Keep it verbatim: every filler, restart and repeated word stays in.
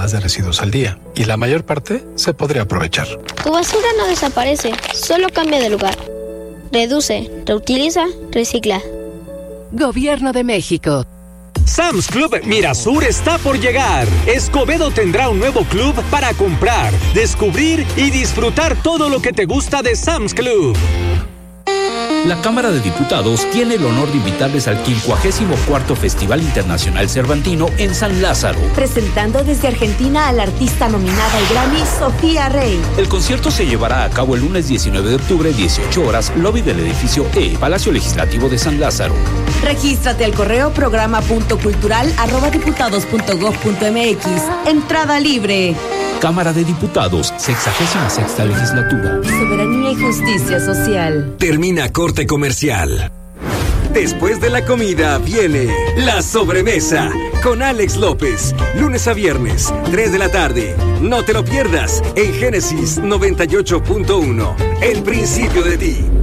toneladas de residuos al día y la mayor parte se podría aprovechar. Tu basura no desaparece, solo cambia de lugar. Reduce, reutiliza, recicla. Gobierno de México. Sam's Club Mirasur está por llegar. Escobedo tendrá un nuevo club para comprar, descubrir y disfrutar todo lo que te gusta de Sam's Club. La Cámara de Diputados tiene el honor de invitarles al quincuagésimo cuarto Festival Internacional Cervantino en San Lázaro. Presentando desde Argentina a la artista nominada al Grammy, Sofía Rey. El concierto se llevará a cabo el lunes diecinueve de octubre, dieciocho horas, lobby del edificio E, Palacio Legislativo de San Lázaro. Regístrate al correo programa punto cultural arroba diputados punto gob punto mx. Entrada libre. Cámara de Diputados, sexagésima sexta legislatura. Soberanía y justicia social. Termina corte comercial. Después de la comida viene la sobremesa con Alex López. Lunes a viernes, tres de la tarde. No te lo pierdas en Génesis noventa y ocho punto uno. El principio de ti.